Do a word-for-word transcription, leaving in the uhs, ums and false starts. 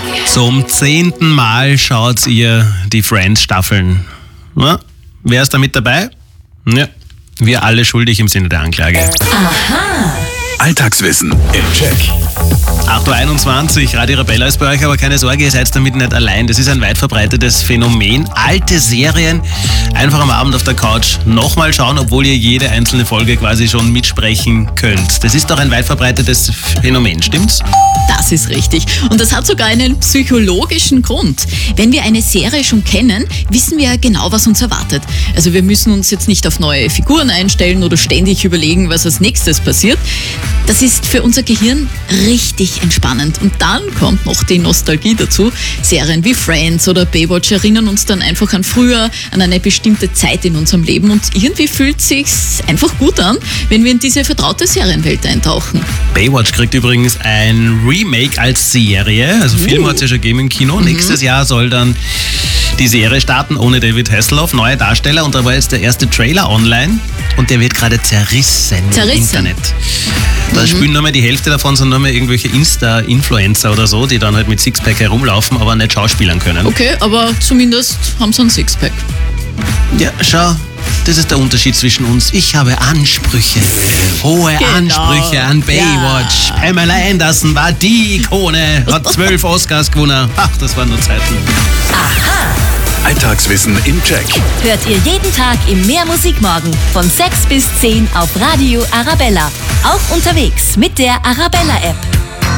Zum zehnten Mal schaut ihr die Friends-Staffeln. Na, wer ist da mit dabei? Ja, wir alle schuldig im Sinne der Anklage. Aha. Alltagswissen im Check. acht Uhr einundzwanzig, Radio Arabella ist bei euch, aber keine Sorge, ihr seid damit nicht allein. Das ist ein weit verbreitetes Phänomen. Alte Serien einfach am Abend auf der Couch nochmal schauen, obwohl ihr jede einzelne Folge quasi schon mitsprechen könnt. Das ist doch ein weit verbreitetes Phänomen, stimmt's? Das ist richtig. Und das hat sogar einen psychologischen Grund. Wenn wir eine Serie schon kennen, wissen wir ja genau, was uns erwartet. Also wir müssen uns jetzt nicht auf neue Figuren einstellen oder ständig überlegen, was als nächstes passiert. Das ist für unser Gehirn richtig entspannend. Und dann kommt noch die Nostalgie dazu. Serien wie Friends oder Baywatch erinnern uns dann einfach an früher, an eine bestimmte Zeit in unserem Leben. Und irgendwie fühlt es sich einfach gut an, wenn wir in diese vertraute Serienwelt eintauchen. Baywatch kriegt übrigens ein Remake als Serie. Also Film hat es ja schon gegeben im Kino. Mhm. Nächstes Jahr soll dann die Serie starten ohne David Hasselhoff, neue Darsteller. Und da war jetzt der erste Trailer online und der wird gerade zerrissen, zerrissen im Internet. Da mhm. spielen nur mehr die Hälfte davon, sind nur mehr irgendwelche Insta-Influencer oder so, die dann halt mit Sixpack herumlaufen, aber nicht schauspielern können. Okay, aber zumindest haben sie einen Sixpack. Ja, schau, das ist der Unterschied zwischen uns. Ich habe Ansprüche, hohe Genau. Ansprüche an Baywatch. Ja. Pamela Anderson war die Ikone, hat zwölf Oscars gewonnen. Ach, das waren nur Zeiten. Aha. Alltagswissen im Check. Hört ihr jeden Tag im Mehrmusikmorgen von sechs bis zehn auf Radio Arabella. Auch unterwegs mit der Arabella-App.